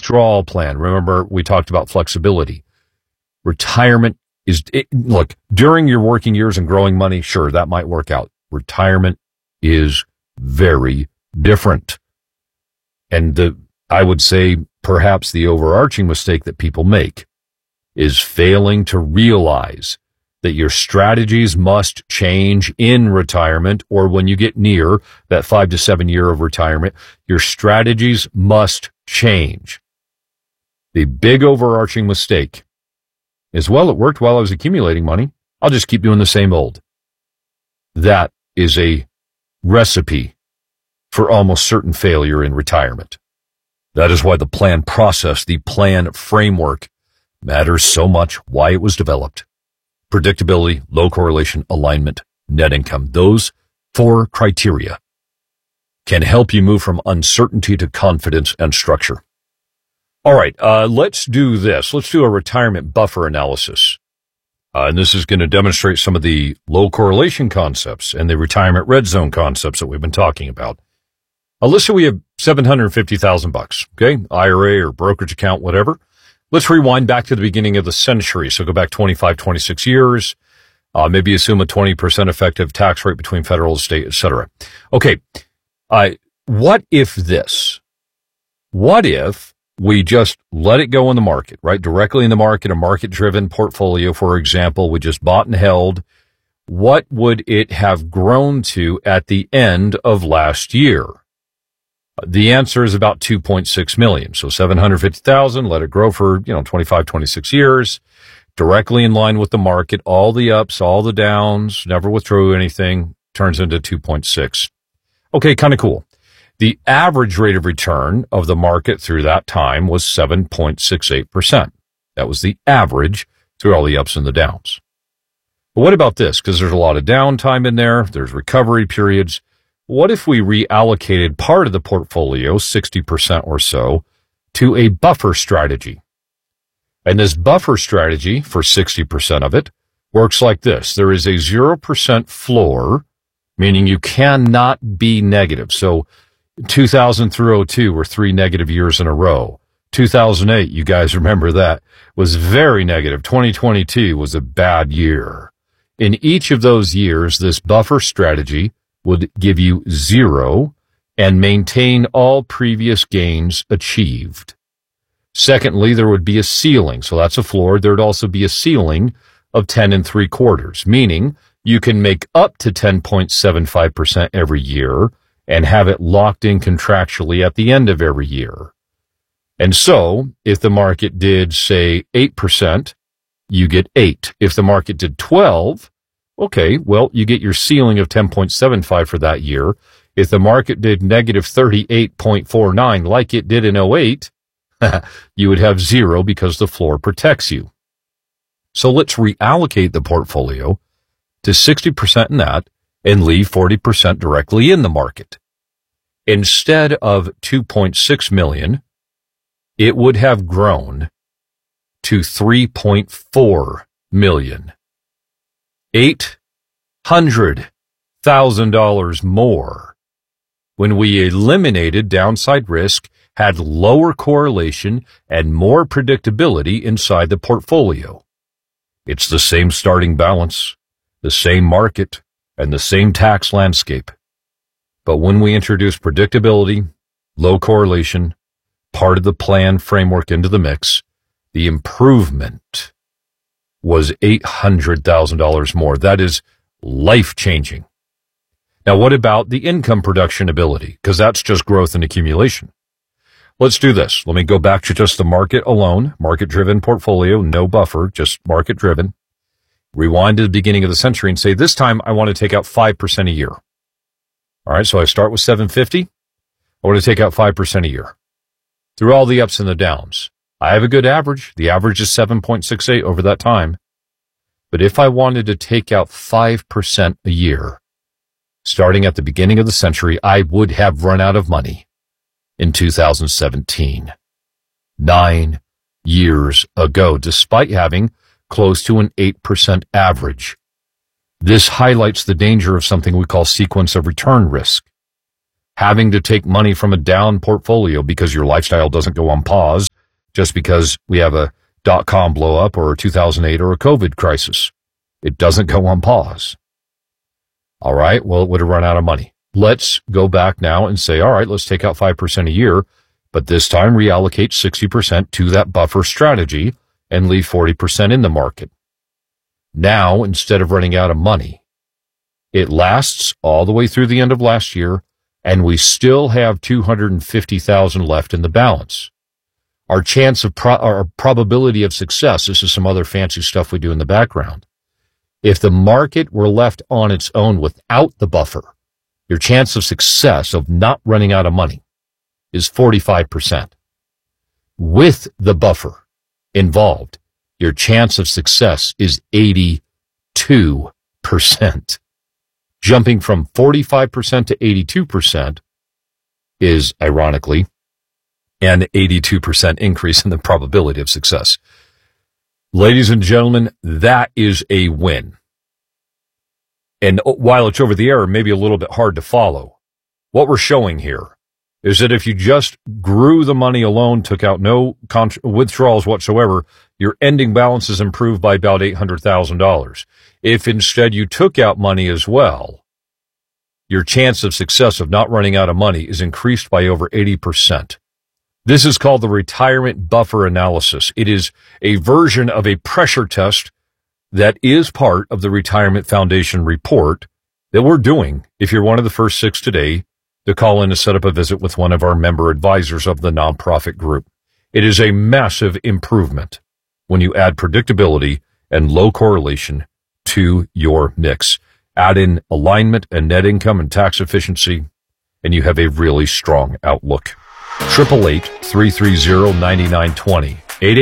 withdrawal plan. Remember, we talked about flexibility. Retirement look, during your working years and growing money, sure, that might work out. Retirement is very different. And I would say perhaps the overarching mistake that people make is failing to realize that your strategies must change in retirement, or when you get near that 5 to 7 year of retirement, your strategies must change. The big overarching mistake is, well, it worked while I was accumulating money. I'll just keep doing the same old. That is a recipe for almost certain failure in retirement. That is why the plan process, the plan framework, matters so much, why it was developed. Predictability, low correlation, alignment, net income. Those 4 criteria can help you move from uncertainty to confidence and structure. All right, let's do this. Let's do a retirement buffer analysis. And this is going to demonstrate some of the low correlation concepts and the retirement red zone concepts that we've been talking about. Let's say we have $750,000, okay? IRA or brokerage account, whatever. Let's rewind back to the beginning of the century. So go back 25, 26 years. Maybe assume a 20% effective tax rate between federal, state, etc. Okay. What if this? What if we just let it go in the market, right? Directly in the market, a market-driven portfolio, for example, we just bought and held. What would it have grown to at the end of last year? The answer is about 2.6 million. So 750,000, let it grow for, 25, 26 years, directly in line with the market, all the ups, all the downs, never withdrew anything, turns into 2.6. Okay, kind of cool. The average rate of return of the market through that time was 7.68%. That was the average through all the ups and the downs. But what about this? Because there's a lot of downtime in there. There's recovery periods. What if we reallocated part of the portfolio, 60% or so, to a buffer strategy? And this buffer strategy, for 60% of it, works like this. There is a 0% floor, meaning you cannot be negative. So 2000 through 02 were 3 negative years in a row. 2008, you guys remember that, was very negative. 2022 was a bad year. In each of those years, this buffer strategy would give you 0 and maintain all previous gains achieved. Secondly, there would be a ceiling. So that's a floor. There would also be a ceiling of 10 3/4, meaning you can make up to 10.75% every year and have it locked in contractually at the end of every year. And so if the market did, say, 8%, you get 8. If the market did 12, okay, well, you get your ceiling of 10.75 for that year. If the market did negative 38.49 like it did in 08, you would have 0 because the floor protects you. So let's reallocate the portfolio to 60% in that and leave 40% directly in the market. Instead of 2.6 million, it would have grown to 3.4 million. $800,000 more when we eliminated downside risk, had lower correlation, and more predictability inside the portfolio. It's the same starting balance, the same market, and the same tax landscape. But when we introduce predictability, low correlation, part of the plan framework into the mix, the improvement was $800,000 more. That is life-changing. Now, what about the income production ability? Because that's just growth and accumulation. Let's do this. Let me go back to just the market alone, market-driven portfolio, no buffer, just market-driven. Rewind to the beginning of the century and say, this time I want to take out 5% a year. All right, so I start with 750. I want to take out 5% a year. Through all the ups and the downs, I have a good average. The average is 7.68 over that time. But if I wanted to take out 5% a year, starting at the beginning of the century, I would have run out of money in 2017. 9 years ago, despite having close to an 8% average. This highlights the danger of something we call sequence of return risk. Having to take money from a down portfolio because your lifestyle doesn't go on pause just because we have a .com blow up or a 2008 or a COVID crisis. It doesn't go on pause. All right, well, it would have run out of money. Let's go back now and say, all right, let's take out 5% a year, but this time reallocate 60% to that buffer strategy and leave 40% in the market. Now, instead of running out of money, it lasts all the way through the end of last year, and we still have $250,000 left in the balance. Our chance of our probability of success, this is some other fancy stuff we do in the background. If the market were left on its own without the buffer, your chance of success of not running out of money is 45%. With the buffer involved, your chance of success is 82%. Jumping from 45% to 82% is, ironically, an 82% increase in the probability of success. Ladies and gentlemen, that is a win. And while it's over the air, maybe a little bit hard to follow, what we're showing here is that if you just grew the money alone, took out no withdrawals whatsoever, your ending balance is improved by about $800,000. If instead you took out money as well, your chance of success of not running out of money is increased by over 80%. This is called the retirement buffer analysis. It is a version of a pressure test that is part of the Retirement Foundation report that we're doing. If you're one of the first 6 today to call in to set up a visit with one of our member advisors of the nonprofit group. It is a massive improvement when you add predictability and low correlation to your mix. Add in alignment and net income and tax efficiency, and you have a really strong outlook. 888-330-9920,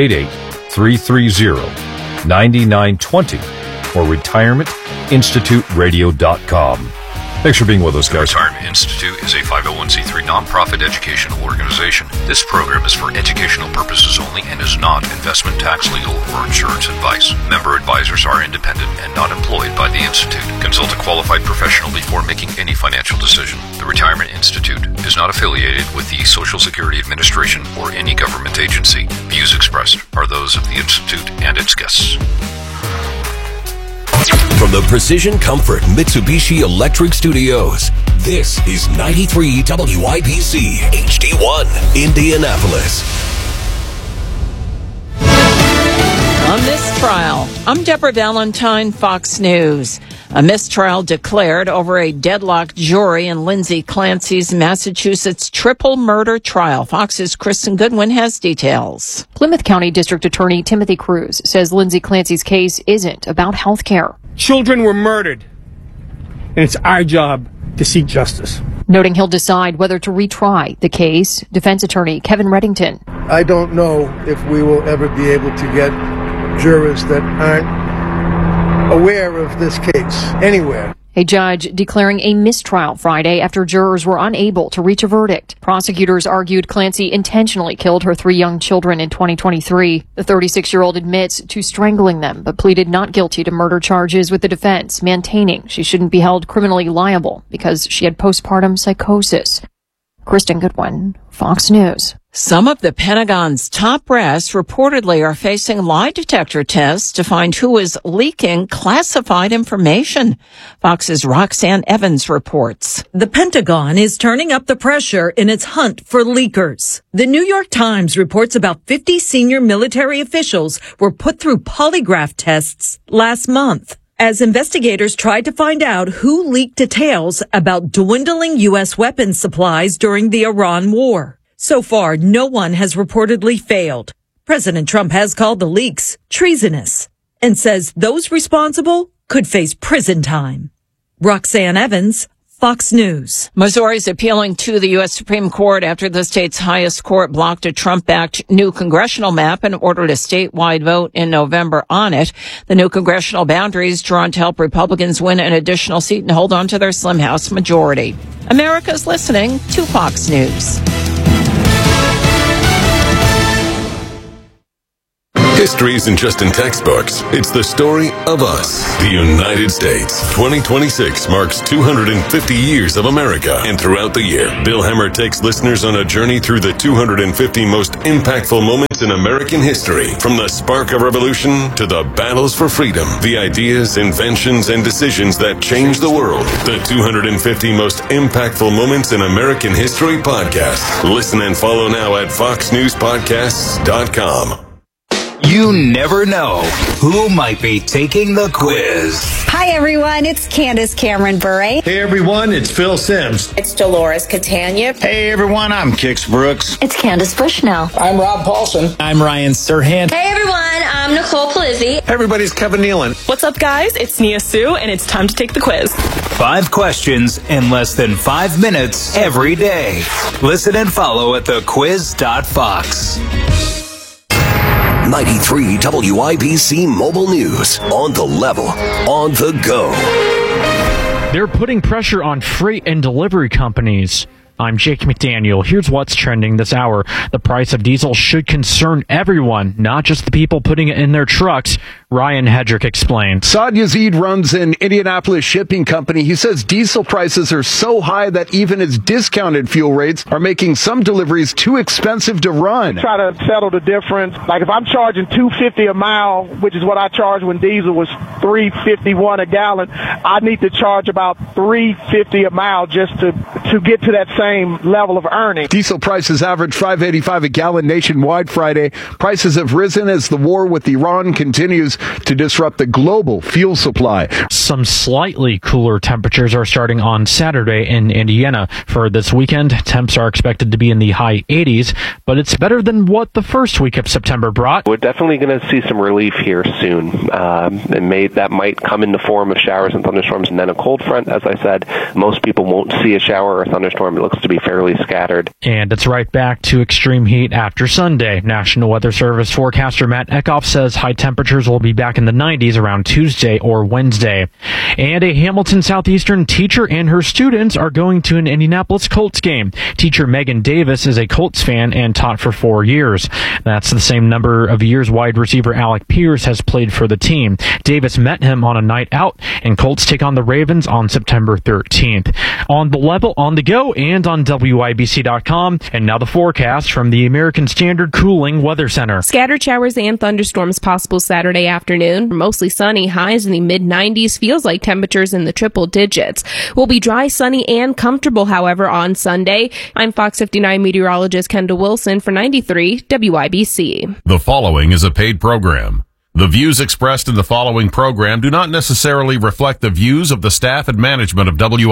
888-330-9920, or retirementinstituteradio.com. Thanks for being with us, guys. The Retirement Institute is a 501c3 nonprofit educational organization. This program is for educational purposes only and is not investment, tax, legal, or insurance advice. Member advisors are independent and not employed by the Institute. Consult a qualified professional before making any financial decision. The Retirement Institute is not affiliated with the Social Security Administration or any government agency. Views expressed are those of the Institute and its guests. From the Precision Comfort Mitsubishi Electric Studios, this is 93 WIBC HD1 Indianapolis. On this trial, I'm Deborah Valentine, Fox News. A mistrial declared over a deadlocked jury in Lindsay Clancy's Massachusetts triple murder trial. Fox's Kristen Goodwin has details. Plymouth County District Attorney Timothy Cruz says Lindsay Clancy's case isn't about health care. Children were murdered, and it's our job to seek justice. Noting he'll decide whether to retry the case, defense attorney Kevin Reddington. I don't know if we will ever be able to get jurors that aren't aware of this case anywhere. A judge declaring a mistrial Friday after jurors were unable to reach a verdict. Prosecutors argued Clancy intentionally killed her 3 young children in 2023. The 36-year-old admits to strangling them, but pleaded not guilty to murder charges with the defense, maintaining she shouldn't be held criminally liable because she had postpartum psychosis. Kristen Goodwin, Fox News. Some of the Pentagon's top brass reportedly are facing lie detector tests to find who is leaking classified information. Fox's Roxanne Evans reports. The Pentagon is turning up the pressure in its hunt for leakers. The New York Times reports about 50 senior military officials were put through polygraph tests last month as investigators tried to find out who leaked details about dwindling U.S. weapons supplies during the Iran war. So far, no one has reportedly failed. President Trump has called the leaks treasonous and says those responsible could face prison time. Roxanne Evans, Fox News. Missouri's appealing to the U.S. Supreme Court after the state's highest court blocked a Trump-backed new congressional map and ordered a statewide vote in November on it. The new congressional boundaries drawn to help Republicans win an additional seat and hold on to their slim House majority. America's listening to Fox News. History isn't just in textbooks. It's the story of us. The United States. 2026 marks 250 years of America. And throughout the year, Bill Hemmer takes listeners on a journey through the 250 most impactful moments in American history. From the spark of revolution to the battles for freedom. The ideas, inventions, and decisions that changed the world. The 250 most impactful moments in American history podcast. Listen and follow now at foxnewspodcasts.com. You never know who might be taking the quiz. Hi, everyone. It's Candace Cameron Bure. Hey, everyone. It's Phil Sims. It's Dolores Catania. Hey, everyone. I'm Kix Brooks. It's Candace Bushnell. I'm Rob Paulson. I'm Ryan Serhant. Hey, everyone. I'm Nicole Palizzi. Hey, everybody. It's Kevin Nealon. What's up, guys? It's Nia Sue, and it's time to take the quiz. 5 questions in less than 5 minutes every day. Listen and follow at thequiz.fox. 93 WIBC Mobile News. On the level, on the go. They're putting pressure on freight and delivery companies. I'm Jake McDaniel. Here's what's trending this hour. The price of diesel should concern everyone, not just the people putting it in their trucks. Ryan Hedrick explained. Saad Yazid runs an Indianapolis shipping company. He says diesel prices are so high that even his discounted fuel rates are making some deliveries too expensive to run. Try to settle the difference. Like if I'm charging $2.50 a mile, which is what I charged when diesel was $3.51 a gallon, I need to charge about $3.50 a mile just to get to that same level of earning. Diesel prices averaged $5.85 a gallon nationwide Friday. Prices have risen as the war with Iran continues to disrupt the global fuel supply. Some slightly cooler temperatures are starting on Saturday in Indiana. For this weekend, temps are expected to be in the high 80s, but it's better than what the first week of September brought. We're definitely going to see some relief here soon. That might come in the form of showers and thunderstorms and then a cold front. As I said, most people won't see a shower or a thunderstorm. It looks to be fairly scattered. And it's right back to extreme heat after Sunday. National Weather Service forecaster Matt Eckhoff says high temperatures will be back in the 90s around Tuesday or Wednesday. And a Hamilton Southeastern teacher and her students are going to an Indianapolis Colts game. Teacher Megan Davis is a Colts fan and taught for 4 years. That's the same number of years wide receiver Alec Pierce has played for the team. Davis met him on a night out, and Colts take on the Ravens on September 13th. On the level, on the go, and on WIBC.com. And now the forecast from the American Standard Cooling Weather Center. Scattered showers and thunderstorms possible Saturday afternoon. Mostly sunny, highs in the mid-90s, feels like temperatures in the triple digits. Will be dry, sunny, and comfortable, however, on Sunday. I'm Fox 59 meteorologist Kendall Wilson for 93 WIBC. The following is a paid program. The views expressed in the following program do not necessarily reflect the views of the staff and management of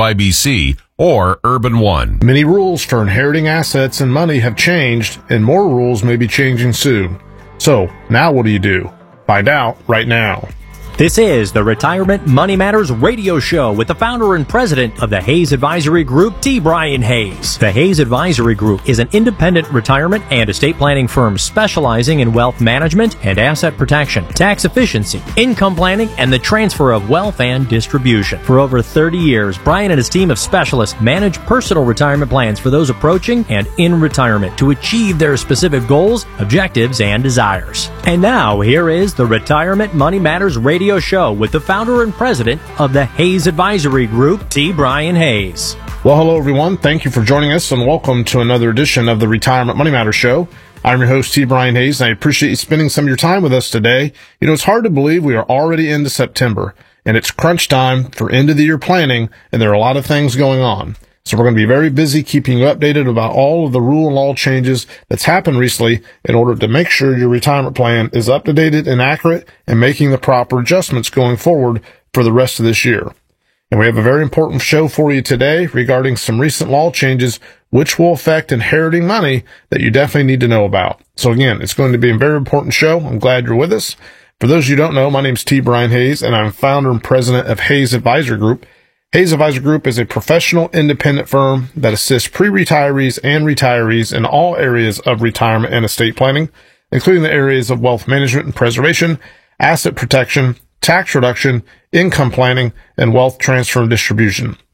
WIBC or Urban One. Many rules for inheriting assets and money have changed, and more rules may be changing soon. So, now what do? Find out right now. This is the Retirement Money Matters radio show with the founder and president of the Hayes Advisory Group, T. Brian Hayes. The Hayes Advisory Group is an independent retirement and estate planning firm specializing in wealth management and asset protection, tax efficiency, income planning, and the transfer of wealth and distribution. For over 30 years, Brian and his team of specialists manage personal retirement plans for those approaching and in retirement to achieve their specific goals, objectives, and desires. And now, here is the Retirement Money Matters radio show with the founder and president of the Hayes Advisory Group, T. Brian Hayes. Well, hello everyone. Thank you for joining us and welcome to another edition of the Retirement Money Matters show. I'm your host, T. Brian Hayes, and I appreciate you spending some of your time with us today. You know, it's hard to believe we are already into September, and it's crunch time for end of the year planning, and there are a lot of things going on. So we're going to be very busy keeping you updated about all of the rule and law changes that's happened recently in order to make sure your retirement plan is up to date and accurate and making the proper adjustments going forward for the rest of this year. And we have a very important show for you today regarding some recent law changes which will affect inheriting money that you definitely need to know about. So again, it's going to be a very important show. I'm glad you're with us. For those of you who don't know, my name is T. Brian Hayes, and I'm founder and president of Hayes Advisory Group. Hayes Advisory Group is a professional independent firm that assists pre-retirees and retirees in all areas of retirement and estate planning, including the areas of wealth management and preservation, asset protection, tax reduction, income planning, and wealth transfer and distribution.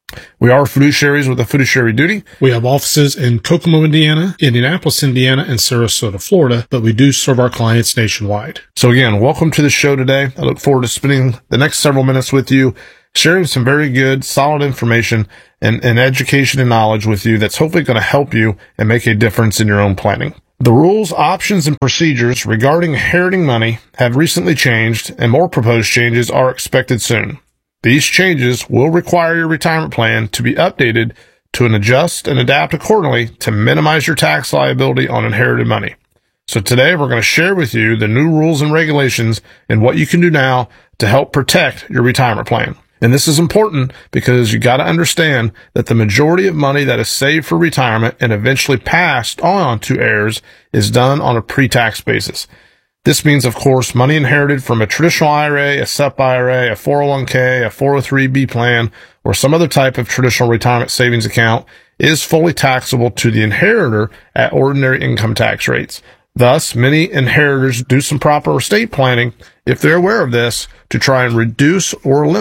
We are fiduciaries with a fiduciary duty. We have offices in Kokomo, Indiana, Indianapolis, Indiana, and Sarasota, Florida, but we do serve our clients nationwide. So again, welcome to the show today. I look forward to spending the next several minutes with you, sharing some very good, solid information and education and knowledge with you that's hopefully going to help you and make a difference in your own planning. The rules, options, and procedures regarding inheriting money have recently changed, and more proposed changes are expected soon. These changes will require your retirement plan to be updated to adjust and adapt accordingly to minimize your tax liability on inherited money. So today we're going to share with you the new rules and regulations and what you can do now to help protect your retirement plan. And this is important because you got to understand that the majority of money that is saved for retirement and eventually passed on to heirs is done on a pre-tax basis. This means, of course, money inherited from a traditional IRA, a SEP IRA, a 401k, a 403b plan, or some other type of traditional retirement savings account is fully taxable to the inheritor at ordinary income tax rates. Thus, many inheritors do some proper estate planning, if they're aware of this, to try and reduce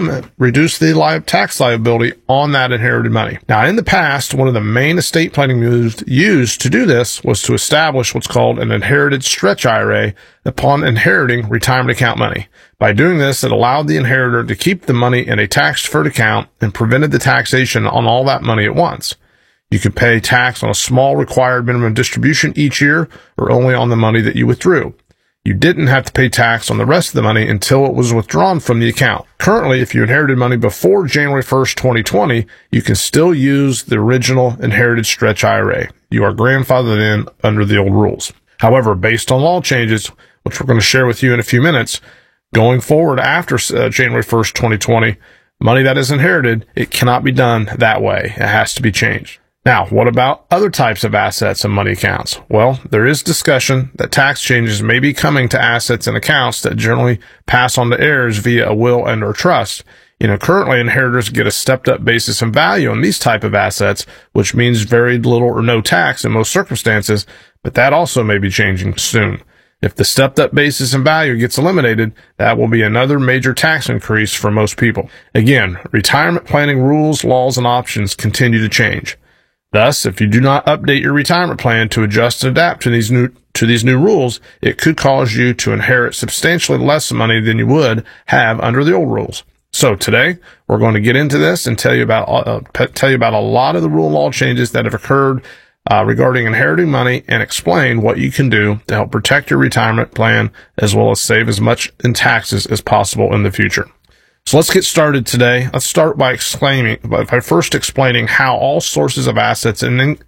the tax liability on that inherited money. Now, in the past, one of the main estate planning moves used to do this was to establish what's called an inherited stretch IRA upon inheriting retirement account money. By doing this, it allowed the inheritor to keep the money in a tax-deferred account and prevented the taxation on all that money at once. You could pay tax on a small required minimum distribution each year or only on the money that you withdrew. You didn't have to pay tax on the rest of the money until it was withdrawn from the account. Currently, if you inherited money before January 1st, 2020, you can still use the original inherited stretch IRA. You are grandfathered in under the old rules. However, based on law changes, which we're going to share with you in a few minutes, going forward after January 1st, 2020, money that is inherited, it cannot be done that way. It has to be changed. Now, what about other types of assets and money accounts? Well, there is discussion that tax changes may be coming to assets and accounts that generally pass on to heirs via a will and or trust. Currently inheritors get a stepped up basis in value on these type of assets, which means very little or no tax in most circumstances, but that also may be changing soon. If the stepped up basis in value gets eliminated, that will be another major tax increase for most people. Again, retirement planning rules, laws, and options continue to change. Thus, if you do not update your retirement plan to adjust and adapt to these new rules, it could cause you to inherit substantially less money than you would have under the old rules. So today, we're going to get into this and tell you about a lot of the rule and law changes that have occurred regarding inheriting money and explain what you can do to help protect your retirement plan as well as save as much in taxes as possible in the future. So let's get started today. Let's start by first explaining how all sources of assets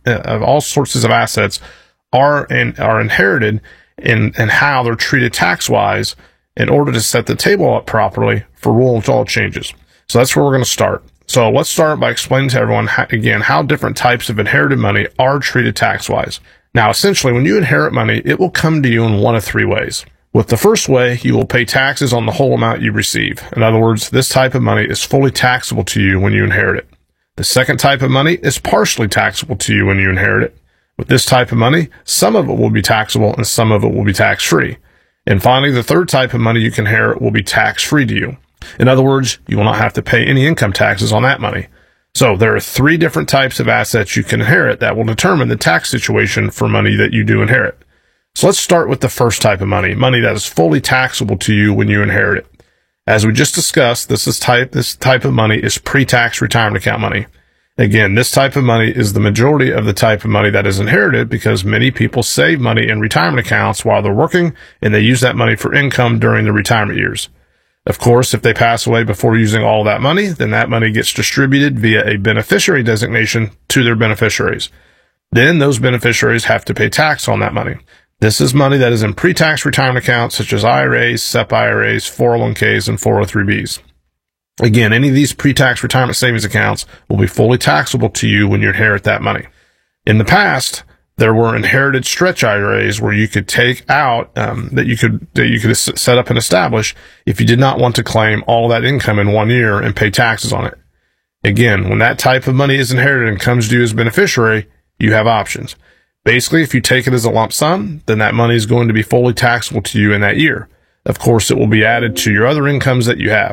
are inherited and how they're treated tax-wise in order to set the table up properly for rule and law changes. So that's where we're going to start. So let's start by explaining to everyone how different types of inherited money are treated tax-wise. Now, essentially, when you inherit money, it will come to you in one of three ways. With the first way, you will pay taxes on the whole amount you receive. In other words, this type of money is fully taxable to you when you inherit it. The second type of money is partially taxable to you when you inherit it. With this type of money, some of it will be taxable and some of it will be tax-free. And finally, the third type of money you can inherit will be tax-free to you. In other words, you will not have to pay any income taxes on that money. So there are three different types of assets you can inherit that will determine the tax situation for money that you do inherit. So let's start with the first type of money that is fully taxable to you when you inherit it. As we just discussed, this type of money is pre-tax retirement account money. Again, this type of money is the majority of the type of money that is inherited because many people save money in retirement accounts while they're working and they use that money for income during their retirement years. Of course, if they pass away before using all that money, then that money gets distributed via a beneficiary designation to their beneficiaries. Then those beneficiaries have to pay tax on that money. This is money that is in pre-tax retirement accounts such as IRAs, SEP IRAs, 401ks, and 403bs. Again, any of these pre-tax retirement savings accounts will be fully taxable to you when you inherit that money. In the past, there were inherited stretch IRAs where you could take out that you could set up and establish if you did not want to claim all that income in 1 year and pay taxes on it. Again, when that type of money is inherited and comes to you as beneficiary, you have options. Basically, if you take it as a lump sum, then that money is going to be fully taxable to you in that year. Of course, it will be added to your other incomes that you have.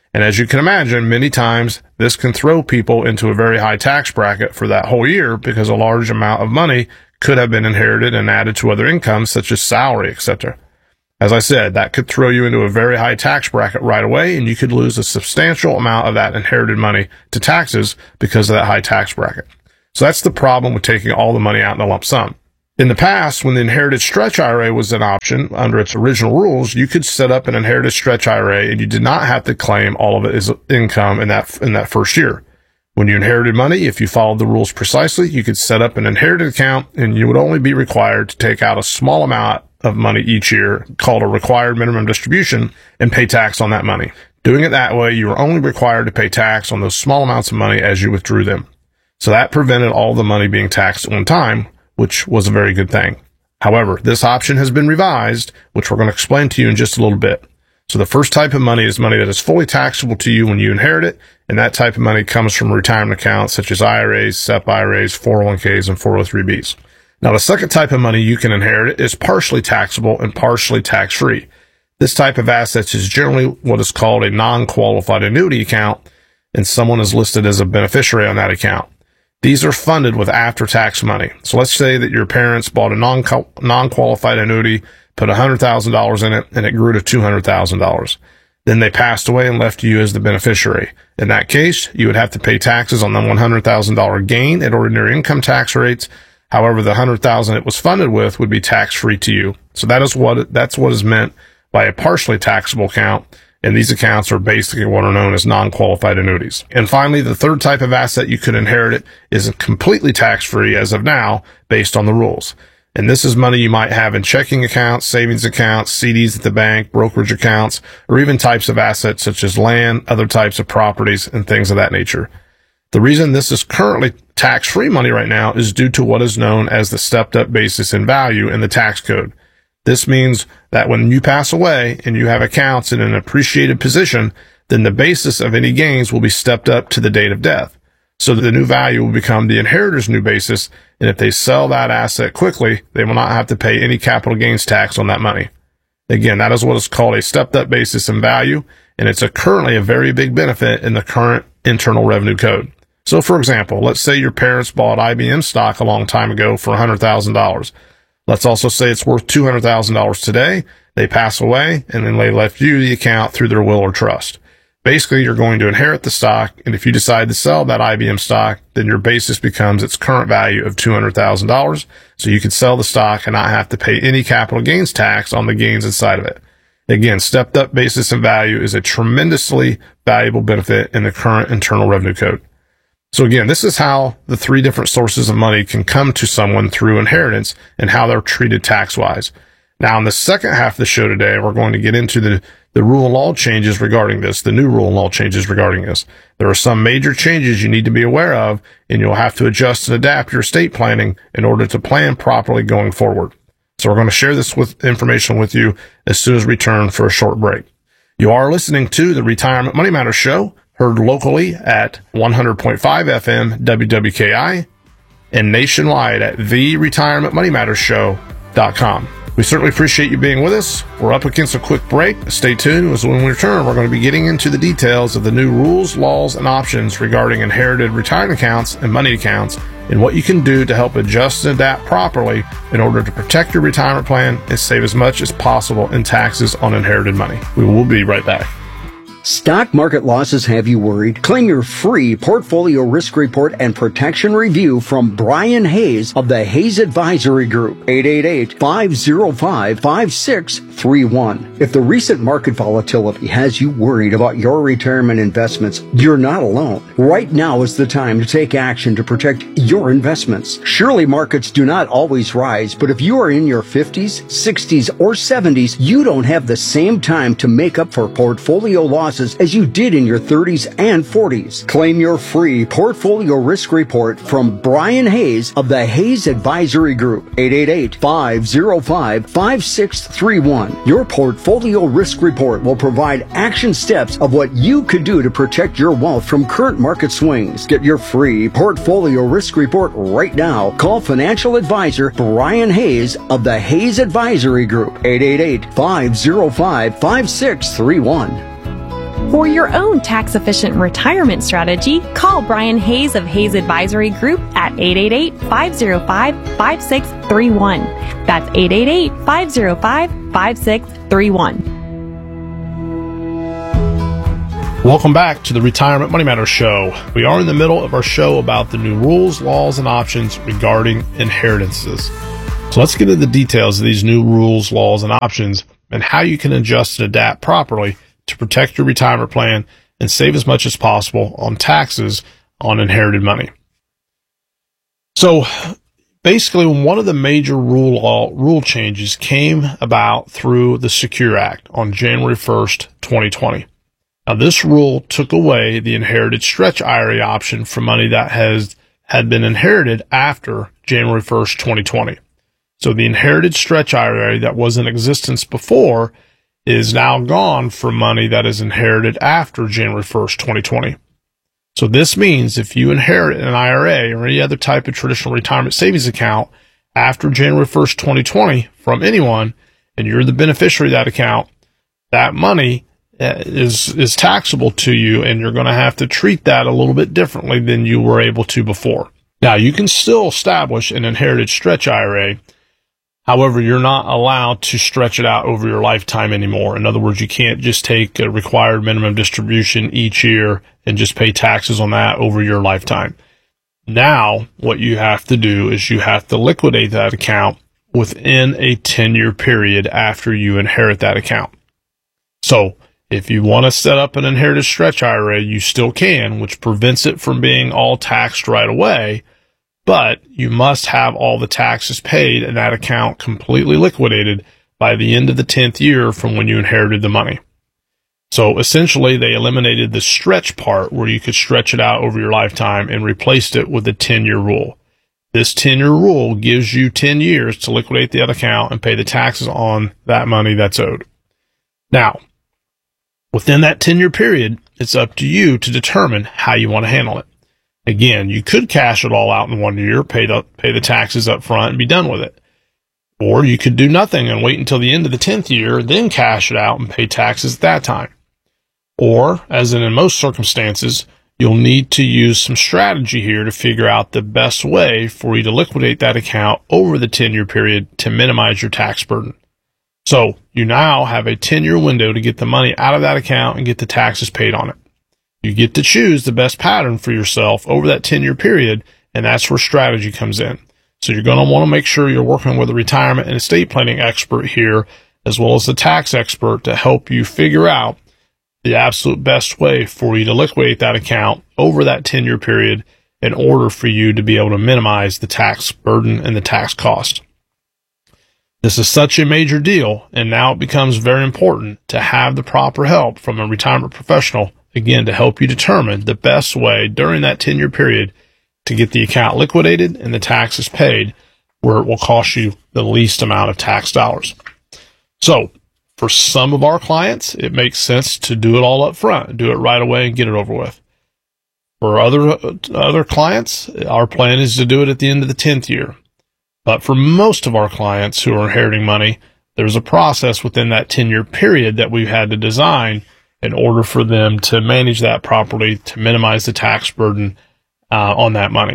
And as you can imagine, many times this can throw people into a very high tax bracket for that whole year because a large amount of money could have been inherited and added to other incomes such as salary, etc. As I said, that could throw you into a very high tax bracket right away, and you could lose a substantial amount of that inherited money to taxes because of that high tax bracket. So that's the problem with taking all the money out in a lump sum. In the past, when the inherited stretch IRA was an option under its original rules, you could set up an inherited stretch IRA and you did not have to claim all of it as income in that first year. When you inherited money, if you followed the rules precisely, you could set up an inherited account and you would only be required to take out a small amount of money each year called a required minimum distribution and pay tax on that money. Doing it that way, you were only required to pay tax on those small amounts of money as you withdrew them. So that prevented all the money being taxed at one time, which was a very good thing. However, this option has been revised, which we're going to explain to you in just a little bit. So the first type of money is money that is fully taxable to you when you inherit it, and that type of money comes from retirement accounts such as IRAs, SEP IRAs, 401ks, and 403bs. Now, the second type of money you can inherit is partially taxable and partially tax-free. This type of assets is generally what is called a non-qualified annuity account, and someone is listed as a beneficiary on that account. These are funded with after-tax money. So let's say that your parents bought a non-qualified annuity, put $100,000 in it, and it grew to $200,000. Then they passed away and left you as the beneficiary. In that case, you would have to pay taxes on the $100,000 gain at ordinary income tax rates. However, the $100,000 it was funded with would be tax-free to you. So that's what is meant by a partially taxable account. And these accounts are basically what are known as non-qualified annuities. And finally, the third type of asset you could inherit is completely tax-free as of now, based on the rules. And this is money you might have in checking accounts, savings accounts, CDs at the bank, brokerage accounts, or even types of assets such as land, other types of properties, and things of that nature. The reason this is currently tax-free money right now is due to what is known as the stepped-up basis in value in the tax code. This means that when you pass away and you have accounts in an appreciated position, then the basis of any gains will be stepped up to the date of death. So that the new value will become the inheritor's new basis, and if they sell that asset quickly, they will not have to pay any capital gains tax on that money. Again, that is what is called a stepped-up basis in value, and it's currently a very big benefit in the current Internal Revenue Code. So, for example, let's say your parents bought IBM stock a long time ago for $100,000. Let's also say it's worth $200,000 today. They pass away, and then they left you the account through their will or trust. Basically, you're going to inherit the stock, and if you decide to sell that IBM stock, then your basis becomes its current value of $200,000, so you can sell the stock and not have to pay any capital gains tax on the gains inside of it. Again, stepped-up basis in value is a tremendously valuable benefit in the current Internal Revenue Code. So again, this is how the three different sources of money can come to someone through inheritance and how they're treated tax-wise. Now, in the second half of the show today, we're going to get into the rule and law changes regarding this, the new rule and law changes regarding this. There are some major changes you need to be aware of, and you'll have to adjust and adapt your estate planning in order to plan properly going forward. So we're going to share this information with you as soon as we return for a short break. You are listening to the Retirement Money Matters Show, heard locally at 100.5 FM WWKI and nationwide at theretirementmoneymattersshow.com. We certainly appreciate you being with us. We're up against a quick break. Stay tuned, as when we return, we're going to be getting into the details of the new rules, laws, and options regarding inherited retirement accounts and money accounts and what you can do to help adjust and adapt properly in order to protect your retirement plan and save as much as possible in taxes on inherited money. We will be right back. Stock market losses have you worried? Claim your free portfolio risk report and protection review from Brian Hayes of the Hayes Advisory Group. 888-505-5631. If the recent market volatility has you worried about your retirement investments, you're not alone. Right now is the time to take action to protect your investments. Surely markets do not always rise, but if you are in your 50s, 60s, or 70s, you don't have the same time to make up for portfolio losses as you did in your 30s and 40s. Claim your free portfolio risk report from Brian Hayes of the Hayes Advisory Group. 888-505-5631. Your portfolio risk report will provide action steps of what you could do to protect your wealth from current market swings. Get your free portfolio risk report right now. Call financial advisor Brian Hayes of the Hayes Advisory Group. 888-505-5631. For your own tax-efficient retirement strategy, call Brian Hayes of Hayes Advisory Group at 888-505-5631. That's 888-505-5631. Welcome back to the Retirement Money Matters Show. We are in the middle of our show about the new rules, laws, and options regarding inheritances. So let's get into the details of these new rules, laws, and options and how you can adjust and adapt properly to protect your retirement plan and save as much as possible on taxes on inherited money. So basically, one of the major rule changes came about through the Secure Act on January 1st, 2020. Now, this rule took away the inherited stretch IRA option for money that had been inherited after January 1st, 2020. So the inherited stretch IRA that was in existence before is now gone for money that is inherited after January 1st, 2020. So this means if you inherit an IRA or any other type of traditional retirement savings account after January 1st, 2020 from anyone, and you're the beneficiary of that account, that money is taxable to you, and you're going to have to treat that a little bit differently than you were able to before. Now, you can still establish an inherited stretch IRA. However, you're not allowed to stretch it out over your lifetime anymore. In other words, you can't just take a required minimum distribution each year and just pay taxes on that over your lifetime. Now, what you have to do is you have to liquidate that account within a 10-year period after you inherit that account. So, if you want to set up an inherited stretch IRA, you still can, which prevents it from being all taxed right away, but you must have all the taxes paid and that account completely liquidated by the end of the 10th year from when you inherited the money. So essentially, they eliminated the stretch part where you could stretch it out over your lifetime and replaced it with a 10-year rule. This 10-year rule gives you 10 years to liquidate that account and pay the taxes on that money that's owed. Now, within that 10-year period, it's up to you to determine how you want to handle it. Again, you could cash it all out in 1 year, pay the taxes up front, and be done with it. Or you could do nothing and wait until the end of the 10th year, then cash it out and pay taxes at that time. Or, as in most circumstances, you'll need to use some strategy here to figure out the best way for you to liquidate that account over the 10-year period to minimize your tax burden. So you now have a 10-year window to get the money out of that account and get the taxes paid on it. You get to choose the best pattern for yourself over that 10-year period, and that's where strategy comes in. So you're going to want to make sure you're working with a retirement and estate planning expert here, as well as the tax expert, to help you figure out the absolute best way for you to liquidate that account over that 10-year period in order for you to be able to minimize the tax burden and the tax cost. This is such a major deal, and now it becomes very important to have the proper help from a retirement professional, again, to help you determine the best way during that 10-year period to get the account liquidated and the taxes paid where it will cost you the least amount of tax dollars. So, for some of our clients, it makes sense to do it all up front, do it right away and get it over with. For other clients, our plan is to do it at the end of the 10th year. But for most of our clients who are inheriting money, there's a process within that 10-year period that we've had to design in order for them to manage that properly to minimize the tax burden on that money.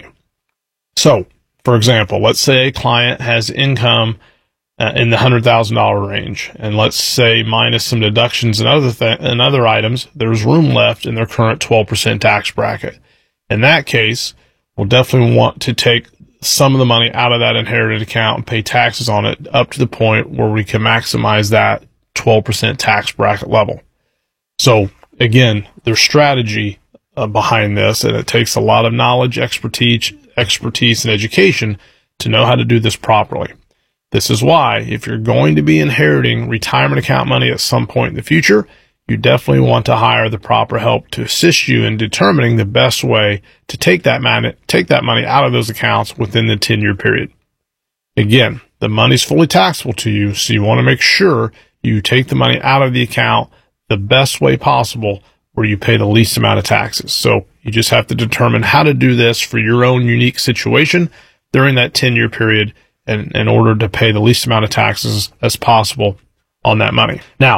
So, for example, let's say a client has income in the $100,000 range, and let's say minus some deductions and other items, there's room left in their current 12% tax bracket. In that case, we'll definitely want to take some of the money out of that inherited account and pay taxes on it up to the point where we can maximize that 12% tax bracket level. So again, there's strategy behind this, and it takes a lot of knowledge, expertise, and education to know how to do this properly. This is why, if you're going to be inheriting retirement account money at some point in the future, you definitely want to hire the proper help to assist you in determining the best way to take that money out of those accounts within the 10-year period. Again, the money's fully taxable to you, so you want to make sure you take the money out of the account the best way possible where you pay the least amount of taxes. So you just have to determine how to do this for your own unique situation during that 10-year period in order to pay the least amount of taxes as possible on that money. Now,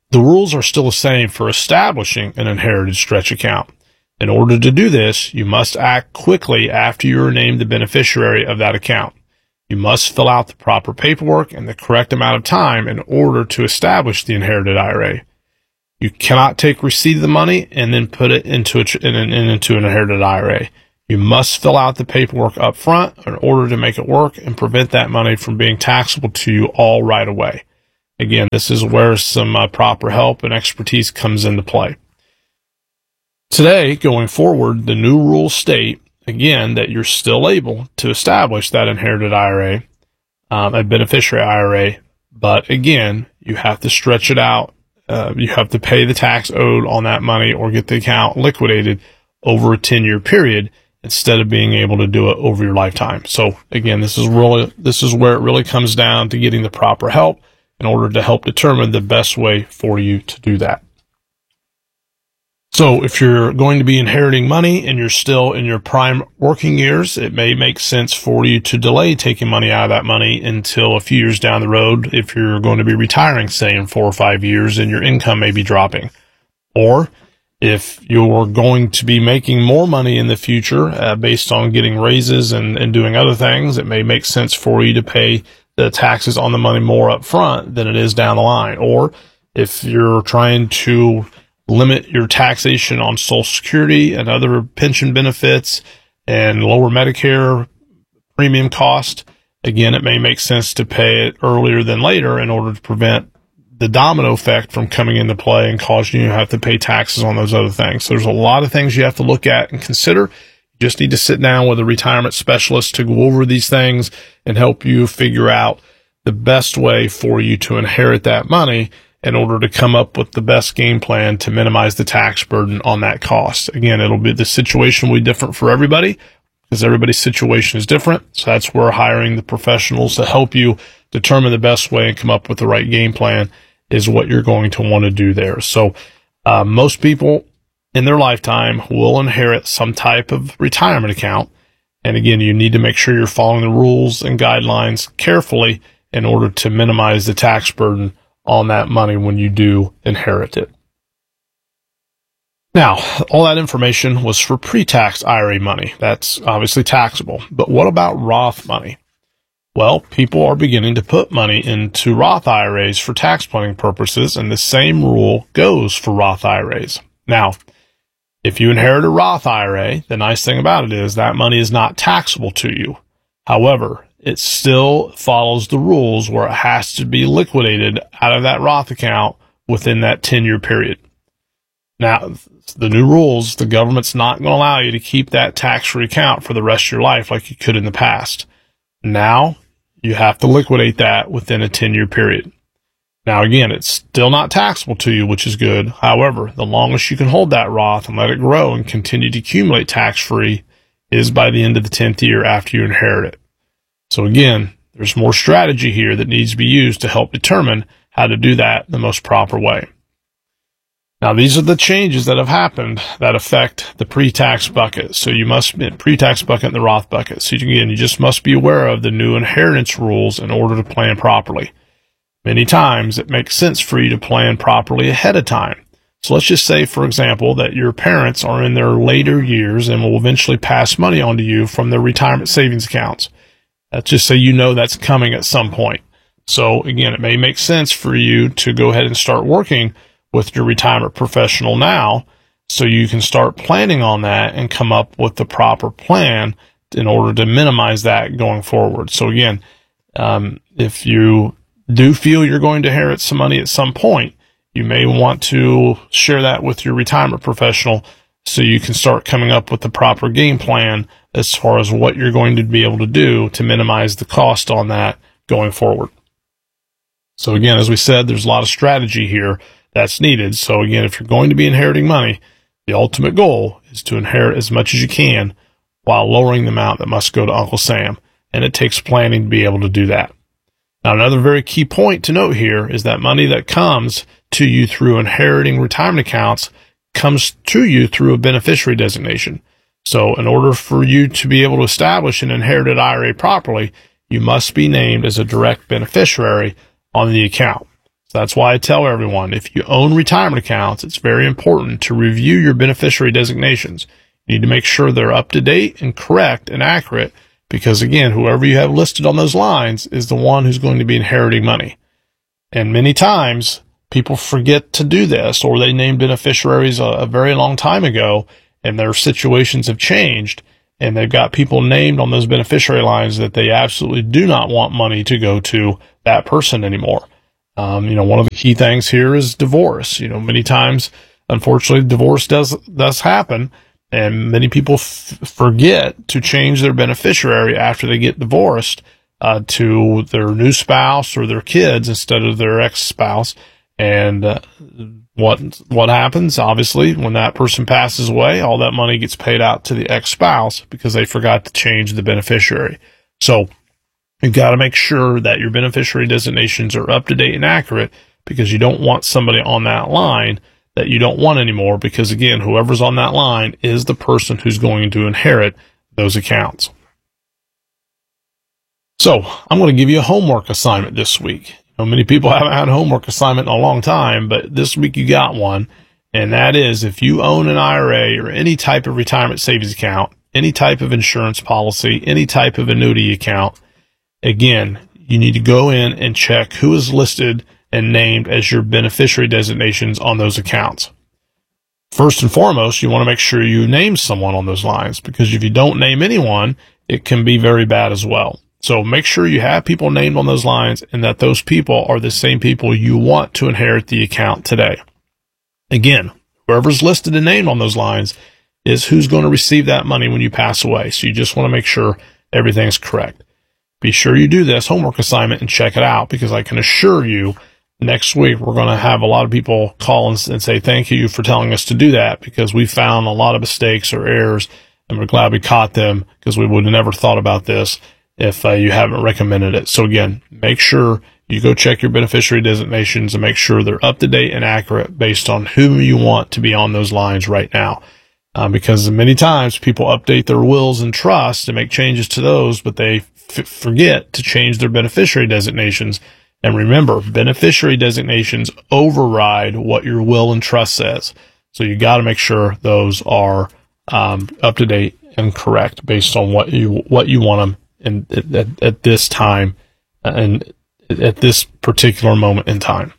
the rules are still the same for establishing an inherited stretch account. In order to do this, you must act quickly after you are named the beneficiary of that account. You must fill out the proper paperwork in the correct amount of time in order to establish the inherited IRA. You cannot take receipt of the money and then put it into an inherited IRA. You must fill out the paperwork up front in order to make it work and prevent that money from being taxable to you all right away. Again, this is where some proper help and expertise comes into play. Today, going forward, the new rules state, again, that you're still able to establish that inherited IRA, a beneficiary IRA, but again, you have to stretch it out. You have to pay the tax owed on that money or get the account liquidated over a 10-year period instead of being able to do it over your lifetime. So again, this is where it really comes down to getting the proper help in order to help determine the best way for you to do that. So if you're going to be inheriting money and you're still in your prime working years, it may make sense for you to delay taking money out of that money until a few years down the road if you're going to be retiring, say, in 4 or 5 years, and your income may be dropping. Or if you're going to be making more money in the future based on getting raises and doing other things, it may make sense for you to pay the taxes on the money more up front than it is down the line. Or if you're trying to limit your taxation on Social Security and other pension benefits and lower Medicare premium cost, again, it may make sense to pay it earlier than later in order to prevent the domino effect from coming into play and causing you to have to pay taxes on those other things. So there's a lot of things you have to look at and consider. You just need to sit down with a retirement specialist to go over these things and help you figure out the best way for you to inherit that money in order to come up with the best game plan to minimize the tax burden on that cost. Again, the situation will be different for everybody because everybody's situation is different. So that's where hiring the professionals to help you determine the best way and come up with the right game plan is what you're going to want to do there. So most people in their lifetime will inherit some type of retirement account. And again, you need to make sure you're following the rules and guidelines carefully in order to minimize the tax burden on that money when you do inherit it. Now, all that information was for pre-tax IRA money. That's obviously taxable. But what about Roth money? Well, people are beginning to put money into Roth IRAs for tax planning purposes, and the same rule goes for Roth IRAs. Now, if you inherit a Roth IRA, the nice thing about it is that money is not taxable to you. However, it still follows the rules where it has to be liquidated out of that Roth account within that 10-year period. Now, the new rules, the government's not going to allow you to keep that tax-free account for the rest of your life like you could in the past. Now, you have to liquidate that within a 10-year period. Now, again, it's still not taxable to you, which is good. However, the longest you can hold that Roth and let it grow and continue to accumulate tax-free is by the end of the 10th year after you inherit it. So again, there's more strategy here that needs to be used to help determine how to do that the most proper way. Now, these are the changes that have happened that affect the pre-tax bucket. So you must be pre-tax bucket and the Roth bucket. So again, you just must be aware of the new inheritance rules in order to plan properly. Many times it makes sense for you to plan properly ahead of time. So let's just say, for example, that your parents are in their later years and will eventually pass money on to you from their retirement savings accounts. Let's just say you know that's coming at some point. So again, it may make sense for you to go ahead and start working with your retirement professional now so you can start planning on that and come up with the proper plan in order to minimize that going forward. So again, if you do feel you're going to inherit some money at some point, you may want to share that with your retirement professional so you can start coming up with the proper game plan as far as what you're going to be able to do to minimize the cost on that going forward. So again, as we said, there's a lot of strategy here that's needed. So again, if you're going to be inheriting money, the ultimate goal is to inherit as much as you can while lowering the amount that must go to Uncle Sam. And it takes planning to be able to do that. Now, another very key point to note here is that money that comes to you through inheriting retirement accounts comes to you through a beneficiary designation. So in order for you to be able to establish an inherited IRA properly, you must be named as a direct beneficiary on the account. So that's why I tell everyone, if you own retirement accounts, it's very important to review your beneficiary designations. You need to make sure they're up to date and correct and accurate, because again, whoever you have listed on those lines is the one who's going to be inheriting money. And many times people forget to do this, or they named beneficiaries a very long time ago and their situations have changed, and they've got people named on those beneficiary lines that they absolutely do not want money to go to that person anymore. One of the key things here is divorce. Many times, unfortunately, divorce does happen, and many people forget to change their beneficiary after they get divorced to their new spouse or their kids instead of their ex-spouse. And what happens? Obviously, when that person passes away, all that money gets paid out to the ex-spouse because they forgot to change the beneficiary. So you've got to make sure that your beneficiary designations are up to date and accurate, because you don't want somebody on that line that you don't want anymore, because again, whoever's on that line is the person who's going to inherit those accounts. So I'm going to give you a homework assignment this week. Many people haven't had a homework assignment in a long time, but this week you got one. And that is, if you own an IRA or any type of retirement savings account, any type of insurance policy, any type of annuity account, again, you need to go in and check who is listed and named as your beneficiary designations on those accounts. First and foremost, you want to make sure you name someone on those lines, because if you don't name anyone, it can be very bad as well. So make sure you have people named on those lines, and that those people are the same people you want to inherit the account today. Again, whoever's listed and named on those lines is who's going to receive that money when you pass away. So you just want to make sure everything's correct. Be sure you do this homework assignment and check it out, because I can assure you next week we're going to have a lot of people call and say thank you for telling us to do that, because we found a lot of mistakes or errors, and we're glad we caught them, because we would have never thought about this if you haven't recommended it. So again, make sure you go check your beneficiary designations and make sure they're up to date and accurate based on who you want to be on those lines right now. Because many times people update their wills and trusts and make changes to those, but they forget to change their beneficiary designations. And remember, beneficiary designations override what your will and trust says. So you got to make sure those are up to date and correct based on what you want them at this time and at this particular moment in time.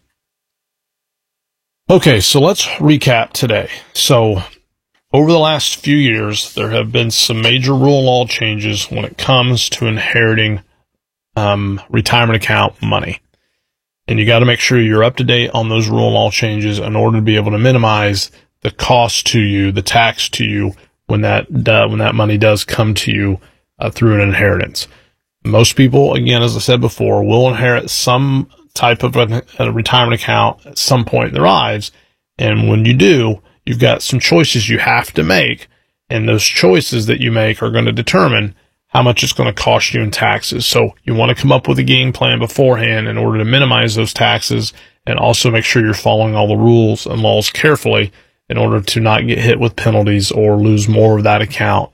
Okay, so let's recap today. So over the last few years, there have been some major rule and law changes when it comes to inheriting retirement account money. And you got to make sure you're up to date on those rule and law changes in order to be able to minimize the cost to you, the tax to you, when that money does come to you through an inheritance. Most people, again, as I said before, will inherit some type of a retirement account at some point in their lives. And when you do, you've got some choices you have to make. And those choices that you make are going to determine how much it's going to cost you in taxes. So you want to come up with a game plan beforehand in order to minimize those taxes, and also make sure you're following all the rules and laws carefully in order to not get hit with penalties or lose more of that account